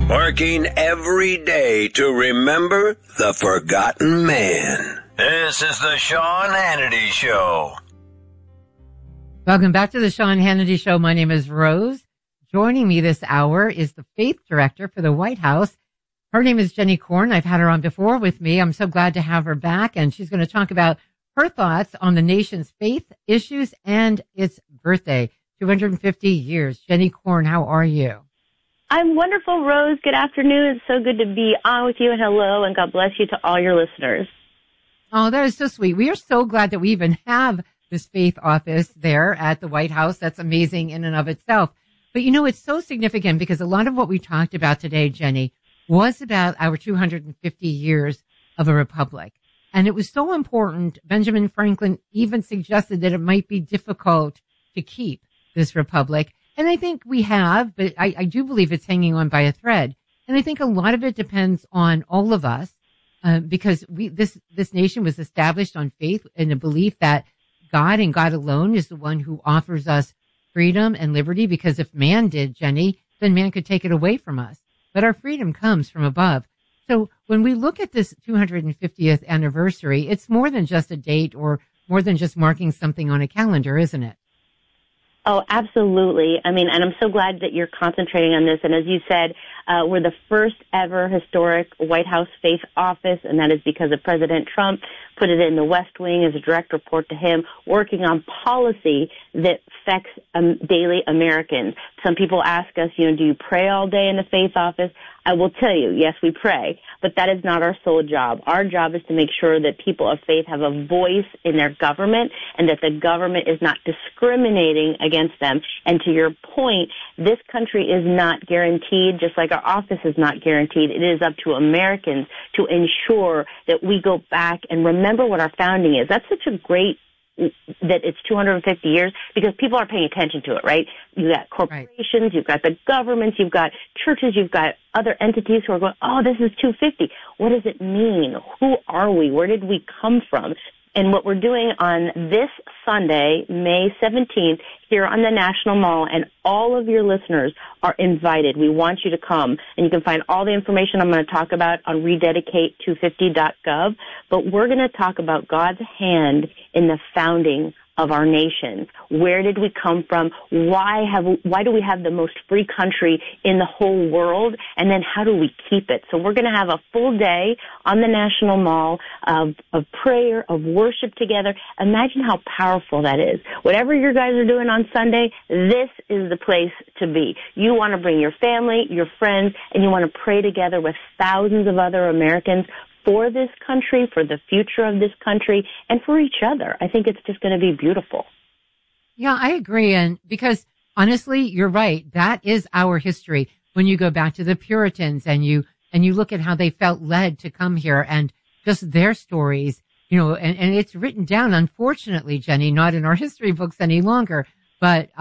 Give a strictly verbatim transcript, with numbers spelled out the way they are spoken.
Working every day to remember the forgotten man. This is the Sean Hannity Show. Welcome back to the Sean Hannity Show. My name is Rose. Joining me this hour is the faith director for the White House. Her name is Jenny Korn. I've had her on before with me. I'm so glad to have her back, and she's going to talk about her thoughts on the nation's faith issues and its birthday, two hundred fifty years. Jenny Korn, how are you? I'm wonderful, Rose. Good afternoon. It's so good to be on with you, and hello, and God bless you to all your listeners. Oh, that is so sweet. We are so glad that we even have this faith office there at the White House. That's amazing in and of itself. But, you know, it's so significant because a lot of what we talked about today, Jenny, was about our two hundred fifty years of a republic. And it was so important. Benjamin Franklin even suggested that it might be difficult to keep this republic. And I think we have, but I, I do believe it's hanging on by a thread. And I think a lot of it depends on all of us, uh, because we, this, this nation was established on faith and a belief that God and God alone is the one who offers us freedom and liberty. Because if man did, Jenny, then man could take it away from us. But our freedom comes from above. So when we look at this two hundred fiftieth anniversary, it's more than just a date or more than just marking something on a calendar, isn't it? Oh, absolutely. I mean, and I'm so glad that you're concentrating on this. And as you said, uh, we're the first ever historic White House faith office, and that is because of President Trump put it in the West Wing as a direct report to him, working on policy that affects um, daily Americans. Some people ask us, you know, do you pray all day in the faith office? I will tell you, yes, we pray, but that is not our sole job. Our job is to make sure that people of faith have a voice in their government and that the government is not discriminating against them. And to your point, this country is not guaranteed, just like our office is not guaranteed. It is up to Americans to ensure that we go back and remember what our founding is. That's such a great that it's two hundred fifty years because people are paying attention to it, right? You've got corporations, right. You've got the governments, you've got churches, you've got other entities who are going, oh, this is two hundred fifty. What does it mean? Who are we? Where did we come from? And what we're doing on this Sunday, May seventeenth, here on the National Mall, and all of your listeners are invited. We want you to come. And you can find all the information I'm going to talk about on rededicate two fifty dot gov. But we're going to talk about God's hand in the founding of our nation. Where did we come from? Why have why do we have the most free country in the whole world? And then how do we keep it? So we're going to have a full day on the National Mall of, of prayer, of worship together. Imagine how powerful that is. Whatever you guys are doing on Sunday, this is the place to be. You want to bring your family, your friends, and you want to pray together with thousands of other Americans for this country, for the future of this country, and for each other. I think it's just going to be beautiful. Yeah, I agree. And because honestly, you're right. That is our history. When you go back to the Puritans and you, and you look at how they felt led to come here and just their stories, you know, and, and it's written down, unfortunately, Jenny, not in our history books any longer, but